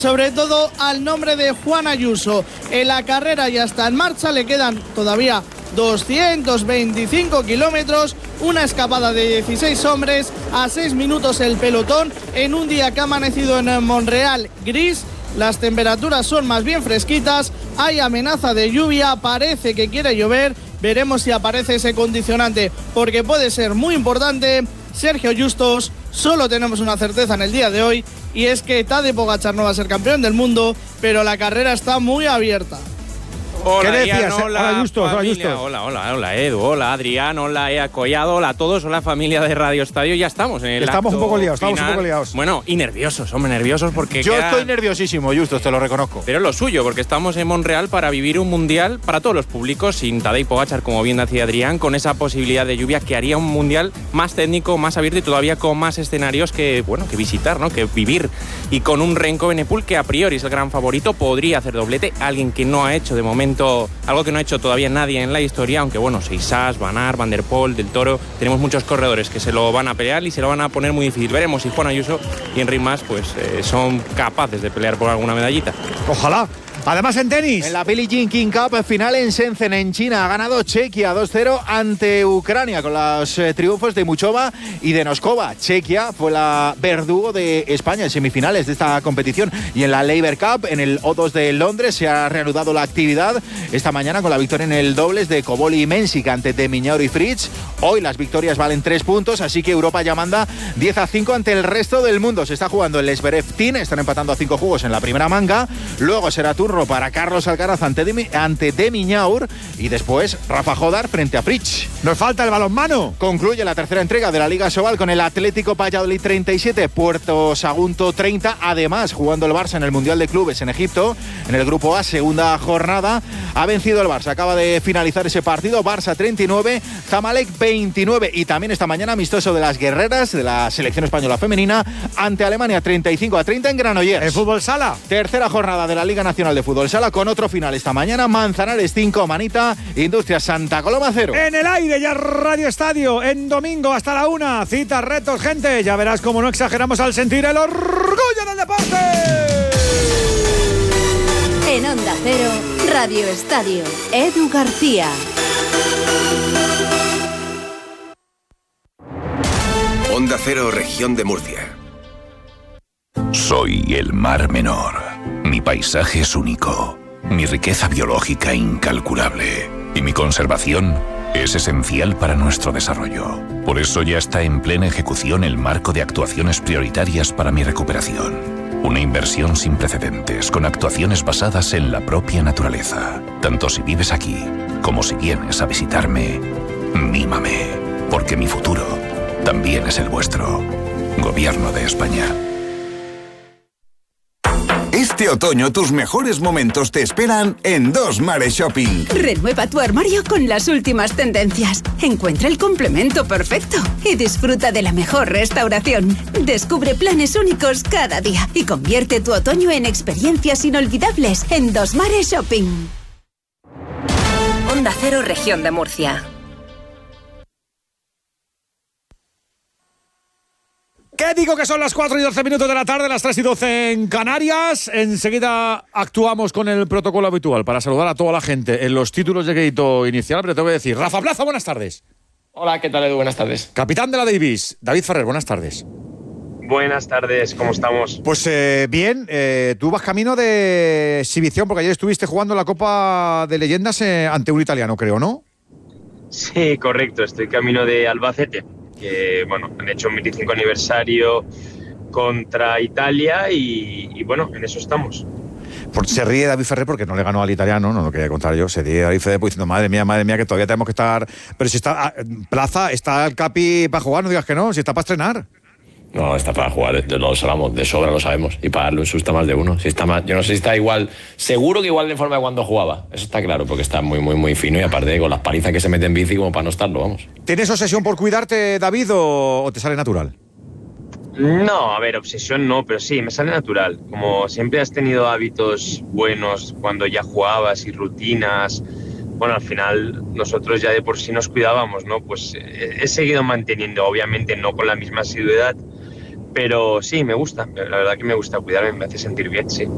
sobre todo al nombre de Juan Ayuso. En la carrera ya está en marcha, le quedan todavía 225 kilómetros, una escapada de 16 hombres, a 6 minutos el pelotón, en un día que ha amanecido en Montreal gris. Las temperaturas son más bien fresquitas, hay amenaza de lluvia, parece que quiere llover, veremos si aparece ese condicionante, porque puede ser muy importante. Sergio Justos, solo tenemos una certeza en el día de hoy, y es que Tadej Pogačar no va a ser campeón del mundo, pero la carrera está muy abierta. Hola, ¿qué decías? Ian, Hola, Justos, hola, Edu, hola, Adrián, hola, Ea Collado, hola a todos, hola familia de Radio Estadio, ya estamos en el Estamos un poco liados, final. Bueno, y nerviosos, hombre, nerviosos porque yo estoy nerviosísimo, Justos, te lo reconozco. Pero es lo suyo, porque estamos en Montreal para vivir un mundial para todos los públicos, sin Tadej Pogačar, como bien decía Adrián, con esa posibilidad de lluvia que haría un mundial más técnico, más abierto y todavía con más escenarios que visitar, ¿no? Que vivir. Y con un Remco Evenepoel que a priori es el gran favorito, podría hacer doblete, alguien que no ha hecho de momento algo que no ha hecho todavía nadie en la historia, aunque bueno, Seixas, Van Aert, Van der Poel, Del Toro, tenemos muchos corredores que se lo van a pelear y se lo van a poner muy difícil. Veremos si Juan Ayuso y Enric Mas son capaces de pelear por alguna medallita. Ojalá. Además, en tenis, en la Billie Jean King Cup, final en Shenzhen, en China, ha ganado Chequia 2-0 ante Ucrania con los triunfos de Muchova y de Noskova. Chequia fue la verdugo de España en semifinales de esta competición. Y en la Laver Cup, en el O2 de Londres, se ha reanudado la actividad esta mañana con la victoria en el dobles de Koboli y Mensik ante de Miñaur y Fritz. Hoy las victorias valen 3 puntos, así que Europa ya manda 10-5 ante el resto del mundo. Se está jugando el Zverev Team, están empatando a 5 juegos en la primera manga. Luego será turno para Carlos Alcaraz ante de Miñaur y después Rafa Jodar frente a Fritz. Nos falta el balonmano. Concluye la tercera entrega de la Liga Sobal con el Atlético Valladolid 37, Puerto Sagunto 30. Además, jugando el Barça en el Mundial de Clubes en Egipto, en el Grupo A, segunda jornada, ha vencido el Barça. Acaba de finalizar ese partido. Barça 39, Zamalek 29. Y también esta mañana amistoso de las guerreras de la selección española femenina ante Alemania 35-30 en Granollers. En fútbol sala. Tercera jornada de la Liga Nacional de Fútbol Sala con otro final esta mañana. Manzanares 5, Manita, Industrias Santa Coloma 0. En el aire ya Radio Estadio, en domingo hasta la 1. Citas, retos, gente. Ya verás cómo no exageramos al sentir el orgullo del deporte. En Onda Cero, Radio Estadio, Edu García. Onda Cero, Región de Murcia. Soy el Mar Menor. Mi paisaje es único, mi riqueza biológica incalculable y mi conservación es esencial para nuestro desarrollo. Por eso ya está en plena ejecución el marco de actuaciones prioritarias para mi recuperación. Una inversión sin precedentes, con actuaciones basadas en la propia naturaleza. Tanto si vives aquí, como si vienes a visitarme, mímame, porque mi futuro también es el vuestro. Gobierno de España. Este otoño tus mejores momentos te esperan en Dos Mares Shopping. Renueva tu armario con las últimas tendencias. Encuentra el complemento perfecto y disfruta de la mejor restauración. Descubre planes únicos cada día y convierte tu otoño en experiencias inolvidables en Dos Mares Shopping. Onda Cero, Región de Murcia. ¿Qué digo que son las 4:12 de la tarde, las 3:12 en Canarias? Enseguida actuamos con el protocolo habitual para saludar a toda la gente en los títulos de crédito inicial, pero te voy a decir, Rafa Plaza, buenas tardes. Hola, ¿qué tal, Edu? Buenas tardes. Capitán de la Davis, David Ferrer, buenas tardes. Buenas tardes, ¿cómo estamos? Pues bien, tú vas camino de exhibición, porque ayer estuviste jugando la Copa de Leyendas ante un italiano, creo, ¿no? Sí, correcto, estoy camino de Albacete, que bueno, han hecho un 25 aniversario contra Italia y bueno, en eso estamos. Se ríe David Ferrer porque no le ganó al italiano, no lo quería contar yo. Se ríe David Ferrer diciendo, madre mía, que todavía tenemos que estar. Pero si está Plaza, está el Capi para jugar, no digas que no, si está para estrenar. No, está para jugar, lo sabemos, de sobra lo sabemos. Y para darle un susto a más de uno. Si está más, yo no sé si está igual, seguro que igual de forma de cuando jugaba. Eso está claro, porque está muy fino y aparte con las palizas que se mete en bici como para no estarlo, vamos. ¿Tienes obsesión por cuidarte, David, o te sale natural? No, a ver, obsesión no, pero sí, me sale natural. Como siempre has tenido hábitos buenos cuando ya jugabas y rutinas, bueno, al final nosotros ya de por sí nos cuidábamos, ¿no? Pues he seguido manteniendo, obviamente no con la misma asiduidad, pero sí, me gusta, la verdad que me gusta cuidarme, me hace sentir bien, sí.